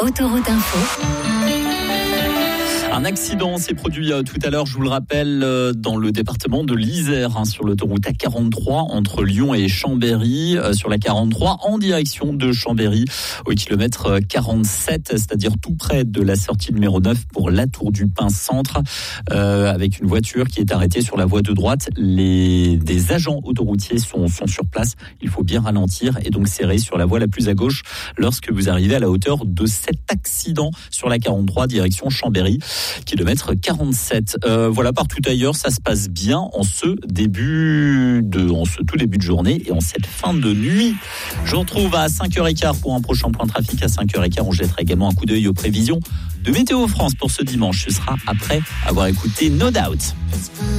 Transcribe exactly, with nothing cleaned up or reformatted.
Autoroute Info. Un accident s'est produit tout à l'heure, je vous le rappelle, dans le département de l'Isère, hein, sur l'autoroute A quarante-trois entre Lyon et Chambéry, euh, sur la quarante-trois en direction de Chambéry au kilomètre quarante-sept, c'est-à-dire tout près de la sortie numéro neuf pour la Tour du Pin Centre, euh, avec une voiture qui est arrêtée sur la voie de droite. Les des agents autoroutiers sont, sont sur place. Il faut bien ralentir et donc serrer sur la voie la plus à gauche lorsque vous arrivez à la hauteur de cet accident sur la quarante-trois direction Chambéry. Kilomètre quarante-sept. Euh, voilà, partout ailleurs, ça se passe bien en ce début de, en ce tout début de journée et en cette fin de nuit. Je vous retrouve à cinq heures quinze pour un prochain point trafic. À cinq heures quinze, on jettera également un coup d'œil aux prévisions de Météo France pour ce dimanche. Ce sera après avoir écouté No Doubt.